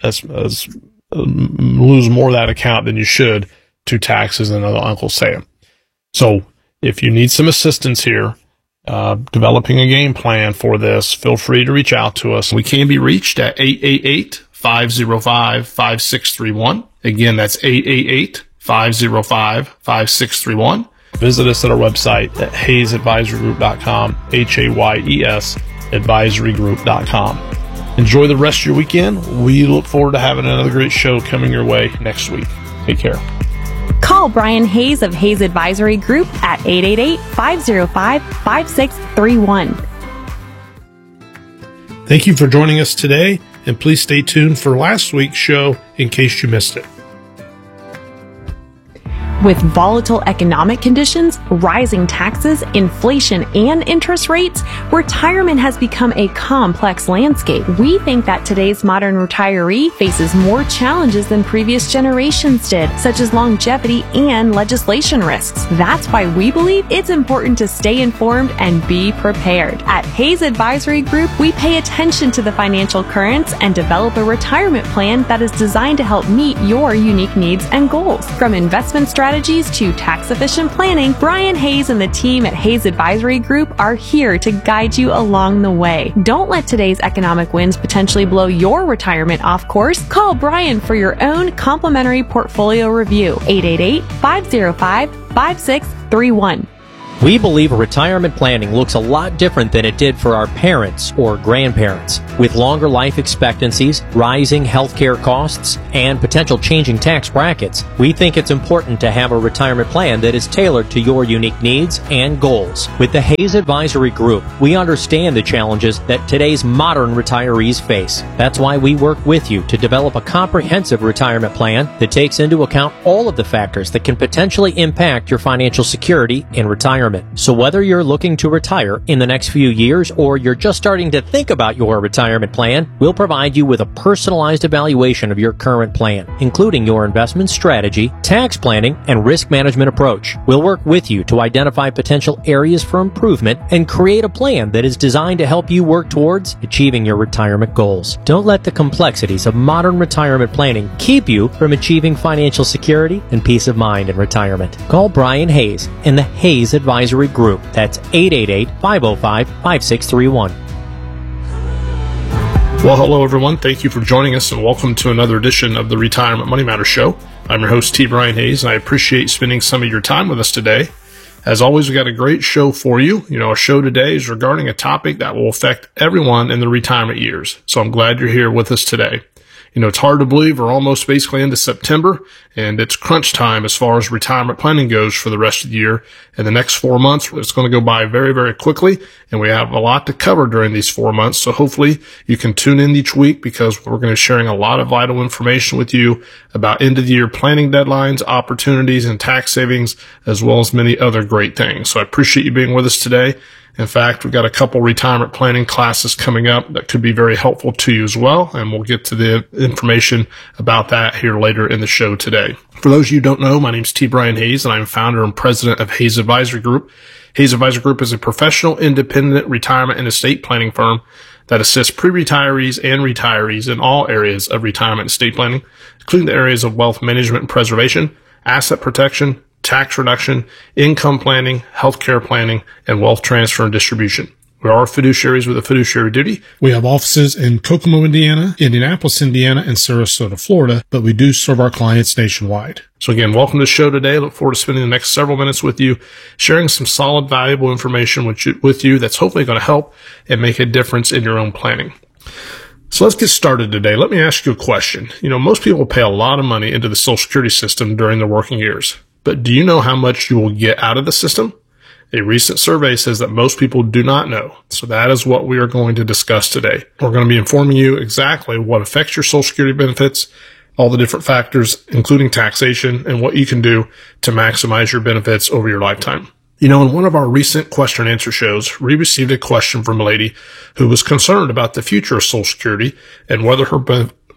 lose more of that account than you should to taxes and other Uncle Sam. So if you need some assistance here, developing a game plan for this, feel free to reach out to us. We can be reached at 888-505-5631. Again, that's 888-505-5631. Visit us at our website at hayesadvisorygroup.com, HAYES advisorygroup.com. Enjoy the rest of your weekend. We look forward to having another great show coming your way next week. Take care. Call Brian Hayes of Hayes Advisory Group at 888-505-5631. Thank you for joining us today, and please stay tuned for last week's show in case you missed it. With volatile economic conditions, rising taxes, inflation, and interest rates, retirement has become a complex landscape. We think that today's modern retiree faces more challenges than previous generations did, such as longevity and legislation risks. That's why we believe it's important to stay informed and be prepared. At Hayes Advisory Group, we pay attention to the financial currents and develop a retirement plan that is designed to help meet your unique needs and goals. From investment strategies strategies to tax-efficient planning, Brian Hayes and the team at Hayes Advisory Group are here to guide you along the way. Don't let today's economic winds potentially blow your retirement off course. Call Brian for your own complimentary portfolio review. 888-505-5631. We believe retirement planning looks a lot different than it did for our parents or grandparents. With longer life expectancies, rising healthcare costs, and potential changing tax brackets, we think it's important to have a retirement plan that is tailored to your unique needs and goals. With the Hayes Advisory Group, we understand the challenges that today's modern retirees face. That's why we work with you to develop a comprehensive retirement plan that takes into account all of the factors that can potentially impact your financial security in retirement. So whether you're looking to retire in the next few years or you're just starting to think about your retirement plan, we'll provide you with a personalized evaluation of your current plan, including your investment strategy, tax planning, and risk management approach. We'll work with you to identify potential areas for improvement and create a plan that is designed to help you work towards achieving your retirement goals. Don't let the complexities of modern retirement planning keep you from achieving financial security and peace of mind in retirement. Call Brian Hayes in the Hayes Advisory Group. That's 888-505-5631. Well, hello, everyone. Thank you for joining us, and welcome to another edition of the Retirement Money Matter Show. I'm your host, T. Brian Hayes, and I appreciate spending some of your time with us today. As always, we got a great show for you. Our show today is regarding a topic that will affect everyone in the retirement years. So I'm glad you're here with us today. It's hard to believe we're almost basically into September, and it's crunch time as far as retirement planning goes for the rest of the year. In the next 4 months, it's going to go by very, very quickly, and we have a lot to cover during these 4 months. So hopefully you can tune in each week, because we're going to be sharing a lot of vital information with you about end-of-the-year planning deadlines, opportunities, and tax savings, as well as many other great things. So I appreciate you being with us today. In fact, we've got a couple retirement planning classes coming up that could be very helpful to you as well, and we'll get to the information about that here later in the show today. For those of you who don't know, my name is T. Brian Hayes, and I'm founder and president of Hayes Advisory Group. Hayes Advisory Group is a professional, independent retirement and estate planning firm that assists pre-retirees and retirees in all areas of retirement and estate planning, including the areas of wealth management and preservation, asset protection, tax reduction, income planning, healthcare planning, and wealth transfer and distribution. We are fiduciaries with a fiduciary duty. We have offices in Kokomo, Indiana, Indianapolis, Indiana, and Sarasota, Florida, but we do serve our clients nationwide. So again, welcome to the show today. I look forward to spending the next several minutes with you, sharing some solid, valuable information with you that's hopefully going to help and make a difference in your own planning. So let's get started today. Let me ask you a question. Most people pay a lot of money into the Social Security system during their working years. But do you know how much you will get out of the system? A recent survey says that most people do not know. So that is what we are going to discuss today. We're going to be informing you exactly what affects your Social Security benefits, all the different factors, including taxation, and what you can do to maximize your benefits over your lifetime. In one of our recent question and answer shows, we received a question from a lady who was concerned about the future of Social Security and whether her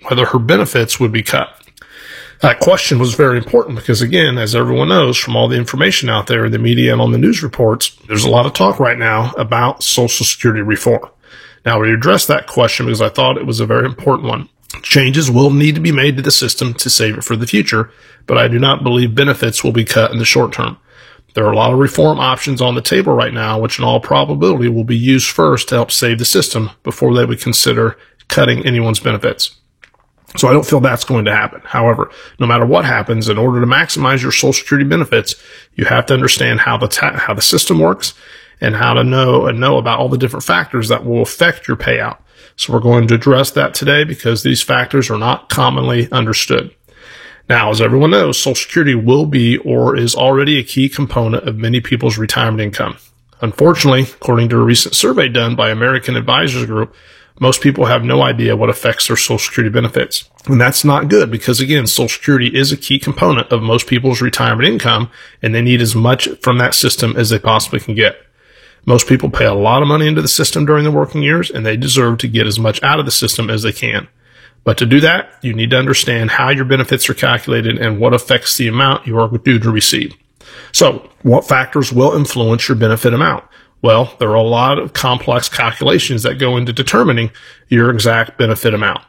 benefits would be cut. That question was very important because, again, as everyone knows from all the information out there in the media and on the news reports, there's a lot of talk right now about Social Security reform. Now, we addressed that question because I thought it was a very important one. Changes will need to be made to the system to save it for the future, but I do not believe benefits will be cut in the short term. There are a lot of reform options on the table right now, which in all probability will be used first to help save the system before they would consider cutting anyone's benefits. So I don't feel that's going to happen. However, no matter what happens, in order to maximize your Social Security benefits, you have to understand how the system works and how to know about all the different factors that will affect your payout. So we're going to address that today because these factors are not commonly understood. Now, as everyone knows, Social Security will be or is already a key component of many people's retirement income. Unfortunately, according to a recent survey done by American Advisors Group, most people have no idea what affects their Social Security benefits. And that's not good because, again, Social Security is a key component of most people's retirement income, and they need as much from that system as they possibly can get. Most people pay a lot of money into the system during their working years, and they deserve to get as much out of the system as they can. But to do that, you need to understand how your benefits are calculated and what affects the amount you are due to receive. So, what factors will influence your benefit amount? Well, there are a lot of complex calculations that go into determining your exact benefit amount.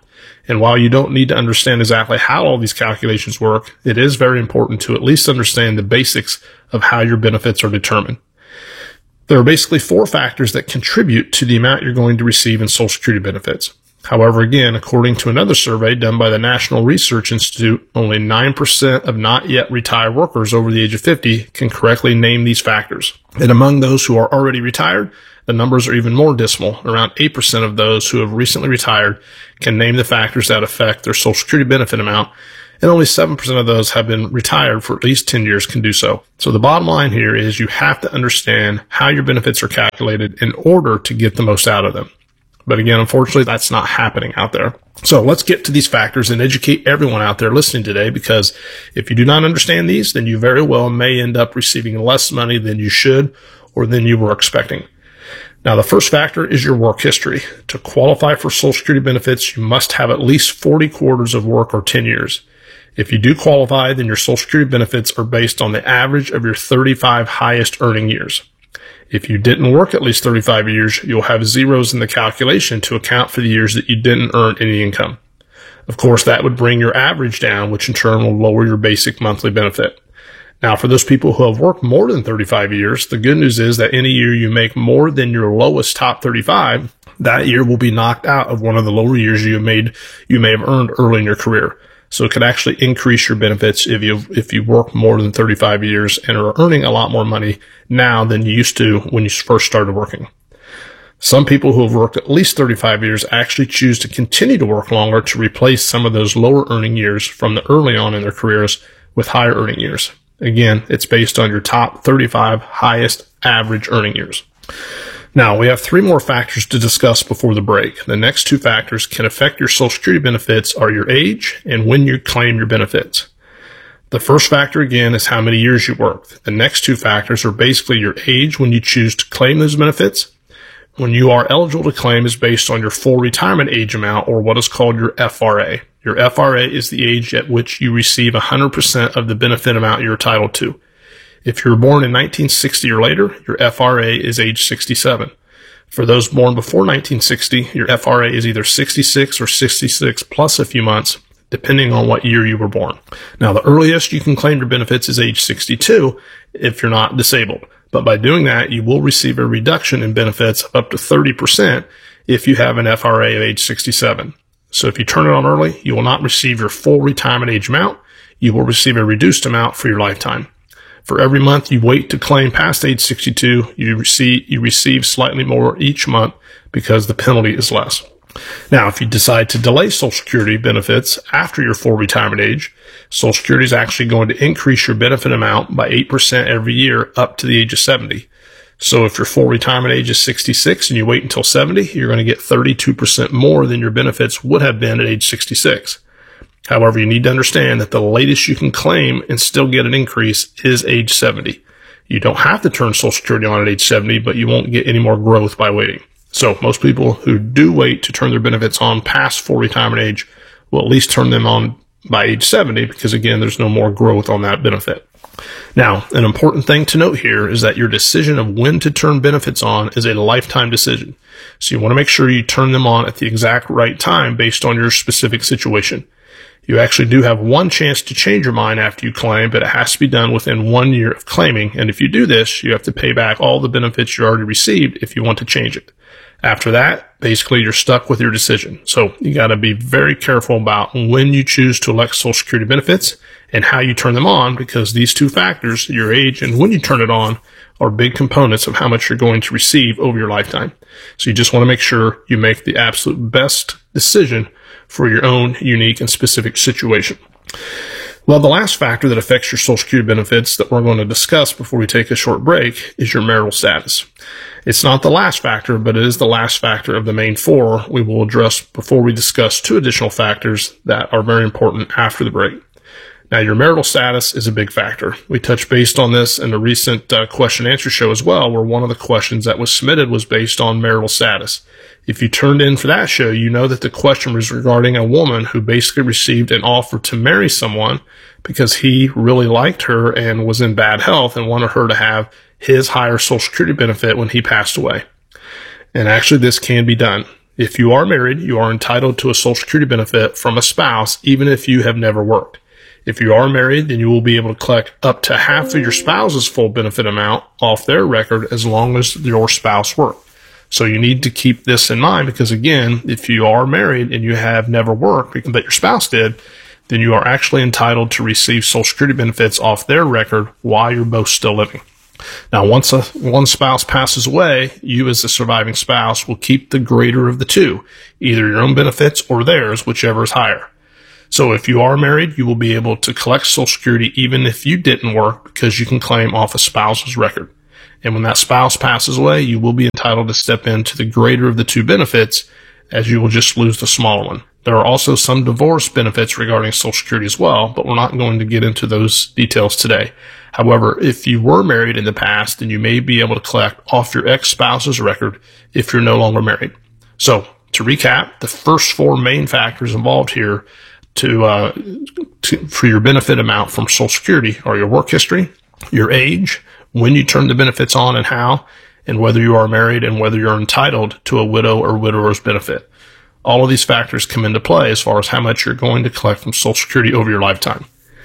And while you don't need to understand exactly how all these calculations work, it is very important to at least understand the basics of how your benefits are determined. There are basically 4 factors that contribute to the amount you're going to receive in Social Security benefits. However, again, according to another survey done by the National Research Institute, only 9% of not yet retired workers over the age of 50 can correctly name these factors. And among those who are already retired, the numbers are even more dismal. Around 8% of those who have recently retired can name the factors that affect their Social Security benefit amount, and only 7% of those have been retired for at least 10 years can do so. So the bottom line here is you have to understand how your benefits are calculated in order to get the most out of them. But again, unfortunately, that's not happening out there. So let's get to these factors and educate everyone out there listening today, because if you do not understand these, then you very well may end up receiving less money than you should or than you were expecting. Now, the first factor is your work history. To qualify for Social Security benefits, you must have at least 40 quarters of work or 10 years. If you do qualify, then your Social Security benefits are based on the average of your 35 highest earning years. If you didn't work at least 35 years, you'll have zeros in the calculation to account for the years that you didn't earn any income. Of course, that would bring your average down, which in turn will lower your basic monthly benefit. Now, for those people who have worked more than 35 years, the good news is that any year you make more than your lowest top 35, that year will be knocked out of one of the lower years you may have earned early in your career. So it could actually increase your benefits if you work more than 35 years and are earning a lot more money now than you used to when you first started working. Some people who have worked at least 35 years actually choose to continue to work longer to replace some of those lower earning years from the early on in their careers with higher earning years. Again, it's based on your top 35 highest average earning years. Now, we have 3 more factors to discuss before the break. The next 2 factors can affect your Social Security benefits are your age and when you claim your benefits. The first factor, again, is how many years you worked. The next 2 factors are basically your age when you choose to claim those benefits. When you are eligible to claim is based on your full retirement age amount, or what is called your FRA. Your FRA is the age at which you receive 100% of the benefit amount you're entitled to. If you were born in 1960 or later, your FRA is age 67. For those born before 1960, your FRA is either 66 or 66 plus a few months, depending on what year you were born. Now, the earliest you can claim your benefits is age 62 if you're not disabled. But by doing that, you will receive a reduction in benefits of up to 30% if you have an FRA of age 67. So if you turn it on early, you will not receive your full retirement age amount. You will receive a reduced amount for your lifetime. For every month you wait to claim past age 62, you receive slightly more each month because the penalty is less. Now, if you decide to delay Social Security benefits after your full retirement age, Social Security is actually going to increase your benefit amount by 8% every year up to the age of 70. So if your full retirement age is 66 and you wait until 70, you're going to get 32% more than your benefits would have been at age 66. However, you need to understand that the latest you can claim and still get an increase is age 70. You don't have to turn Social Security on at age 70, but you won't get any more growth by waiting. So most people who do wait to turn their benefits on past full retirement age will at least turn them on by age 70 because, again, there's no more growth on that benefit. Now, an important thing to note here is that your decision of when to turn benefits on is a lifetime decision. So you want to make sure you turn them on at the exact right time based on your specific situation. You actually do have one chance to change your mind after you claim, but it has to be done within 1 year of claiming. And if you do this, you have to pay back all the benefits you already received if you want to change it. After that, basically, you're stuck with your decision. So you got to be very careful about when you choose to elect Social Security benefits and how you turn them on, because these 2 factors, your age and when you turn it on, are big components of how much you're going to receive over your lifetime. So you just want to make sure you make the absolute best decision for your own unique and specific situation. Well, the last factor that affects your Social Security benefits that we're going to discuss before we take a short break is your marital status. It's not the last factor, but it is the last factor of the main 4 we will address before we discuss 2 additional factors that are very important after the break. Now, your marital status is a big factor. We touched base on this in a recent question and answer show as well, where one of the questions that was submitted was based on marital status. If you turned in for that show, you know that the question was regarding a woman who basically received an offer to marry someone because he really liked her and was in bad health and wanted her to have his higher Social Security benefit when he passed away. And actually, this can be done. If you are married, you are entitled to a Social Security benefit from a spouse, even if you have never worked. If you are married, then you will be able to collect up to half of your spouse's full benefit amount off their record as long as your spouse worked. So you need to keep this in mind because, again, if you are married and you have never worked, but your spouse did, then you are actually entitled to receive Social Security benefits off their record while you're both still living. Now, once one spouse passes away, you as the surviving spouse will keep the greater of the two, either your own benefits or theirs, whichever is higher. So if you are married, you will be able to collect Social Security even if you didn't work because you can claim off a spouse's record. And when that spouse passes away, you will be entitled to step into the greater of the two benefits, as you will just lose the smaller one. There are also some divorce benefits regarding Social Security as well, but we're not going to get into those details today. However, if you were married in the past, then you may be able to collect off your ex-spouse's record if you're no longer married. So, to recap, the first four main factors involved here for your benefit amount from Social Security are your work history, your age, when you turn the benefits on and how, and whether you are married and whether you're entitled to a widow or widower's benefit. All of these factors come into play as far as how much you're going to collect from Social Security over your lifetime.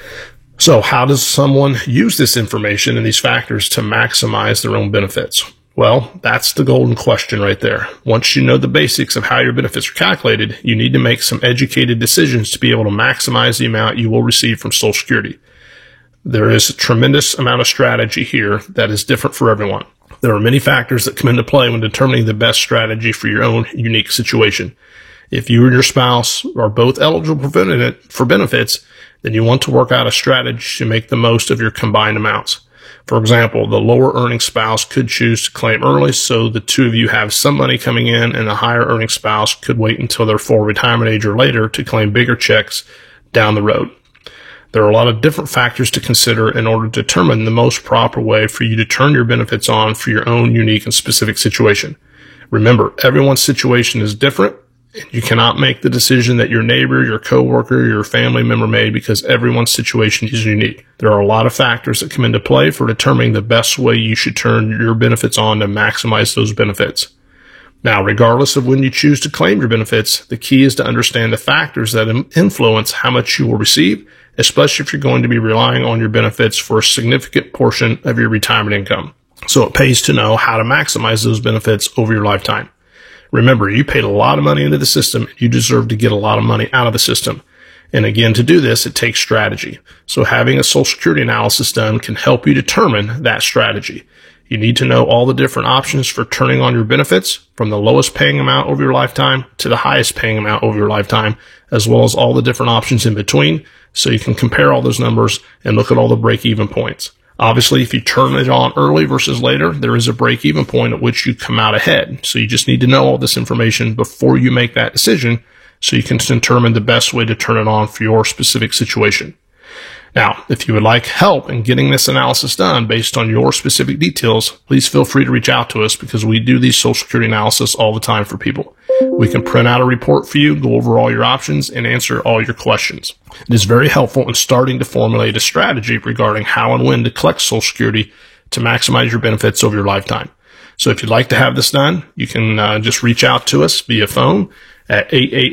So how does someone use this information and these factors to maximize their own benefits? Well, that's the golden question right there. Once you know the basics of how your benefits are calculated, you need to make some educated decisions to be able to maximize the amount you will receive from Social Security. There is a tremendous amount of strategy here that is different for everyone. There are many factors that come into play when determining the best strategy for your own unique situation. If you and your spouse are both eligible for benefits, then you want to work out a strategy to make the most of your combined amounts. For example, the lower earning spouse could choose to claim early so the two of you have some money coming in, and the higher earning spouse could wait until their full retirement age or later to claim bigger checks down the road. There are a lot of different factors to consider in order to determine the most proper way for you to turn your benefits on for your own unique and specific situation. Remember, everyone's situation is different. You cannot make the decision that your neighbor, your coworker, your family member made because everyone's situation is unique. There are a lot of factors that come into play for determining the best way you should turn your benefits on to maximize those benefits. Now, regardless of when you choose to claim your benefits, the key is to understand the factors that influence how much you will receive, especially if you're going to be relying on your benefits for a significant portion of your retirement income. So it pays to know how to maximize those benefits over your lifetime. Remember, you paid a lot of money into the system. You deserve to get a lot of money out of the system. And again, to do this, it takes strategy. So having a Social Security analysis done can help you determine that strategy. You need to know all the different options for turning on your benefits, from the lowest paying amount over your lifetime to the highest paying amount over your lifetime, as well as all the different options in between, so you can compare all those numbers and look at all the break-even points. Obviously, if you turn it on early versus later, there is a break-even point at which you come out ahead. So you just need to know all this information before you make that decision so you can determine the best way to turn it on for your specific situation. Now, if you would like help in getting this analysis done based on your specific details, please feel free to reach out to us because we do these Social Security analysis all the time for people. We can print out a report for you, go over all your options, and answer all your questions. It is very helpful in starting to formulate a strategy regarding how and when to collect Social Security to maximize your benefits over your lifetime. So if you'd like to have this done, you can just reach out to us via phone at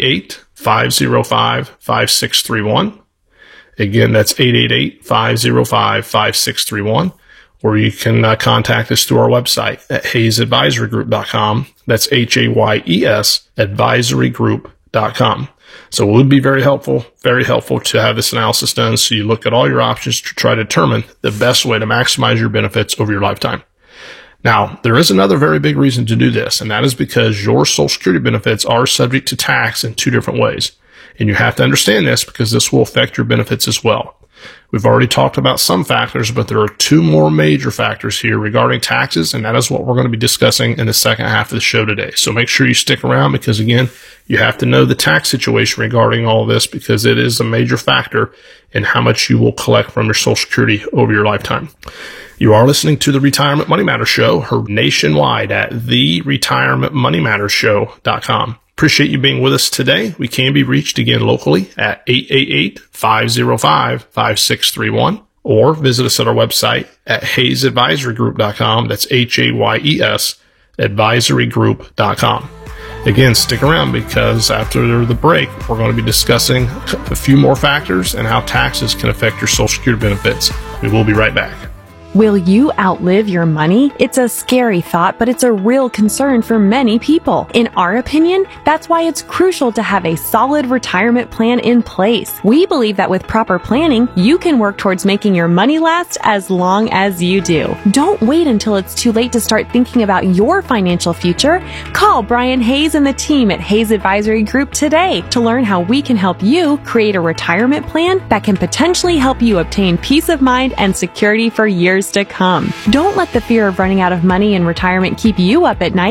888-505-5631. Again, that's 888-505-5631. Or you can contact us through our website at hayesadvisorygroup.com. That's HAYES advisorygroup.com. So it would be very helpful to have this analysis done so you look at all your options to try to determine the best way to maximize your benefits over your lifetime. Now, there is another very big reason to do this, and that is because your Social Security benefits are subject to tax in two different ways. And you have to understand this because this will affect your benefits as well. We've already talked about some factors, but there are two more major factors here regarding taxes, and that is what we're going to be discussing in the second half of the show today. So make sure you stick around because, again, you have to know the tax situation regarding all of this because it is a major factor in how much you will collect from your Social Security over your lifetime. You are listening to the Retirement Money Matters Show, heard nationwide at theretirementmoneymattersshow.com. Appreciate you being with us today. We can be reached again locally at 888-505-5631 or visit us at our website at hayesadvisorygroup.com. That's HAYES advisorygroup.com. Again, stick around because after the break, we're going to be discussing a few more factors and how taxes can affect your Social Security benefits. We will be right back. Will you outlive your money? It's a scary thought, but it's a real concern for many people. In our opinion, that's why it's crucial to have a solid retirement plan in place. We believe that with proper planning, you can work towards making your money last as long as you do. Don't wait until it's too late to start thinking about your financial future. Call Brian Hayes and the team at Hayes Advisory Group today to learn how we can help you create a retirement plan that can potentially help you obtain peace of mind and security for years to come. Don't let the fear of running out of money in retirement keep you up at night.